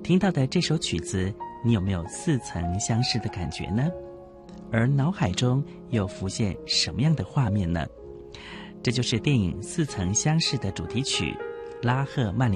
听到的这首曲子，你有没有似曾相识的感觉呢？而脑海中又浮现什么样的画面呢？这就是电影《似曾相识》的主题曲，拉赫曼尼